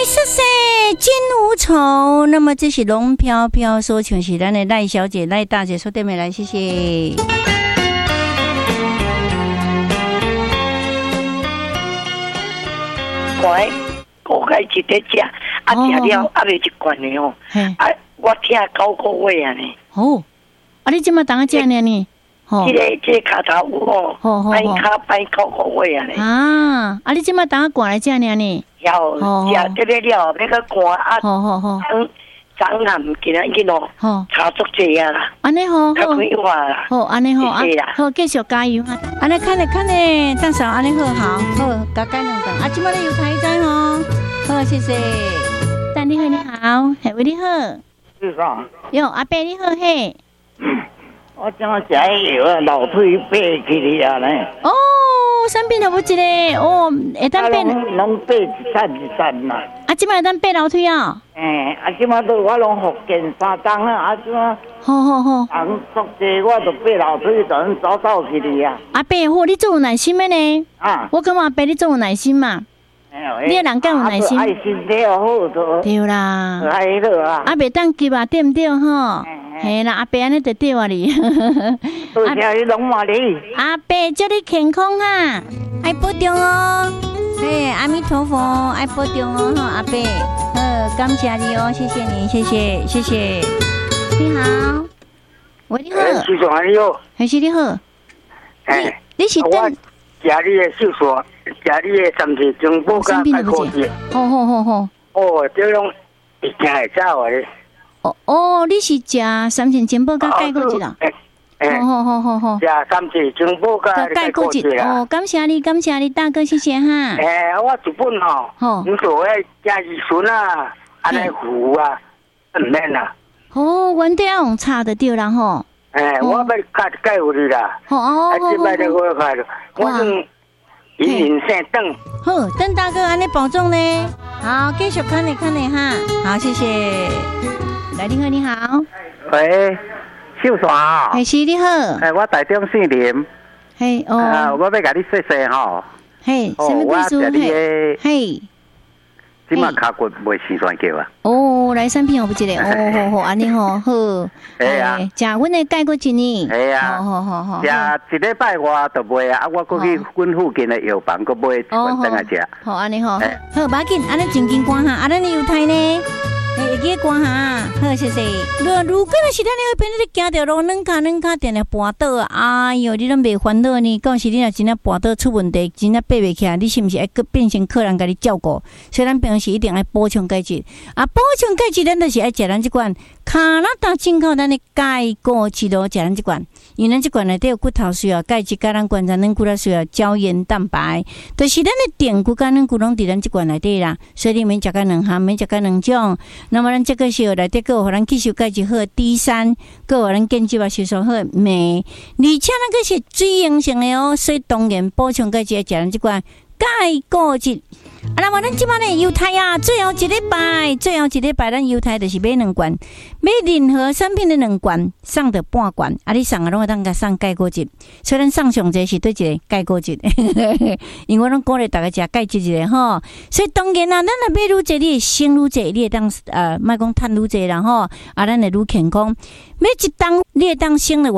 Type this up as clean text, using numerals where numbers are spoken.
谢谢金无愁。那么这是龙飘飘所唱是咱的赖小姐、赖大姐说对没来？谢谢。 乖，我该一直食，啊食了啊未一罐的哦。啊，我听9个月啊呢。 哦，啊你这么当食呢？ 这个卡头有哦，摆卡摆9个月啊呢。 啊，你这么当过来食呢？ 要食这个了，那个寒啊。好。长寒今仔日咯，差足济啊啦。 安尼好， 较快活啦。 好，安尼好啊，好继续加油啊！安尼看咧，当时安尼好，加改两档。啊，今麦咧有台仔吼，好谢谢。但你好，系为你好。 是啥？ 哟，阿伯你好嘿。 我怎啊食迄药啊，老腿爬起嚟啊呢？ 哦，生病了不一个哦，会当爬。 拢爬一站嘛。 啊，即摆当爬楼梯啊？ 啊，即摆都我拢福建3档啊，即摆。好。人足济，我都爬楼梯，就走起嚟啊。 阿伯好，你做有耐心的呢？啊。我感觉阿伯你做有耐心嘛。你个人更有耐心。 爱心了好多。 对啦。 爱了啊。 啊，袂当急啊，对唔对吼？嘿啦，阿伯安尼就对啊你。 多谢你拢话你。 阿伯祝你健康哈，爱保重哦。嘿，阿弥陀佛，爱保重哦哈，阿伯。感谢你哦，谢谢你，谢谢。你好，喂，你好。 师叔你好。 还是你好。你是等。 食你的手术，食你的三七金宝加钙固质。 好。 哦，这种一定会走的。 哦，你是食三七金宝加钙固质啊？好。 食三七金宝加钙固质哦，感谢你，大哥，谢谢哈。 我一本哦，你做诶加二醇啊，安尼糊啊，唔免啦。 哦，原地要用炒的对啦吼。 我要介有你啦。即摆就好快了，我算引生等。 好，邓大哥安尼保重呢。好，继续看你哈。好，谢谢。来，你好。 喂，秀山啊。 是你好。 我台中姓林。我要甲你说说吼。 什么故事？ 即马脚骨袂时算叫啊！ 哦，来产品我不记得。好，安尼好。哎呀，食阮的钙骨质呢。 哎呀，好。食一礼拜我就买啊，我过去阮附近的药房，搁买一罐等来食。 好，安尼好。好，无要紧，安尼静静关下，啊，咱的犹太呢？会记关下。好，谢谢。如果是咱那边你行着路，软脚定定绊倒啊！哎哟，你拢袂烦恼呢？到时你若真正绊倒出问题，真正爬袂起来，你是毋是爱变成客人甲你照顾？所以咱平时一定爱补充钙质啊！补充钙质，咱就是爱食咱这款加拿大进口咱的钙固质咯，食咱这款，因为咱这款内底有骨头需要钙质，甲咱观察咱骨头需要胶原蛋白，就是咱的电骨甲咱骨拢伫咱这款内底啦。所以你免食甲两项，免食甲两种。那么咱这个是内底个互咱吸收钙质好 D3，个互咱建基啊吸收好镁，而且咱个是水溶性的哦，所以当然补充钙质要食咱这款钙固质。那么咱即摆呢犹太啊，最后一礼拜咱犹太就是买2罐，买任何产品的2罐，送到半罐，啊你送啊拢会当甲送钙固质，所以咱送上济是对一个钙固质，因为我拢鼓励大家食钙质一个吼，所以当然啊，咱若买愈济，你会省愈济，你会当莫讲趁愈济啦吼，啊咱会愈健康，买一档你会当省了。